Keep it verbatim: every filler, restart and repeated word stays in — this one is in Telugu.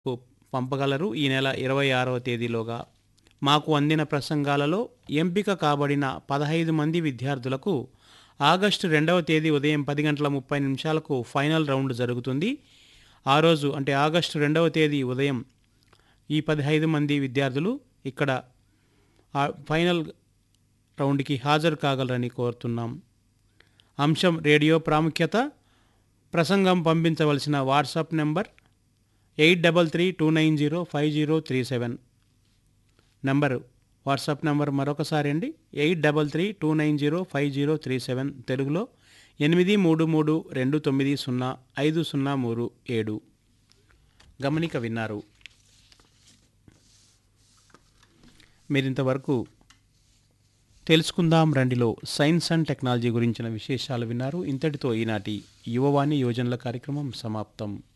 కు పంపగలరు. ఈ నెల ఇరవై ఆరవ తేదీలోగా. మాకు అందిన ప్రసంగాలలో ఎంపిక కాబడిన పదహైదు మంది విద్యార్థులకు ఆగస్టు రెండవ తేదీ ఉదయం పది గంటల ముప్పై నిమిషాలకు ఫైనల్ రౌండ్ జరుగుతుంది. ఆ రోజు అంటే ఆగస్టు రెండవ తేదీ ఉదయం ఈ పదహైదు మంది విద్యార్థులు ఇక్కడ ఆ ఫైనల్ రౌండ్కి హాజరు కాగలరని కోరుతున్నాం. అంశం రేడియో ప్రాముఖ్యత. ప్రసంగం పంపించవలసిన WhatsApp number eight double three two nine zero five zero three seven number. WhatsApp number మరొకసారి అండి, eight double three two nine zero five zero three seven. తెలుగులో ఎనిమిది మూడు మూడు రెండు తొమ్మిది సున్నా ఐదు సున్నా మూడు ఏడు. గమనిక విన్నారు. మీరింతవరకు తెలుసుకుందాం రండిలో సైన్స్ అండ్ టెక్నాలజీ గురించిన విశేషాలు విన్నారు. ఇంతటితో ఈనాటి యువవాణి యోజనల కార్యక్రమం సమాప్తం.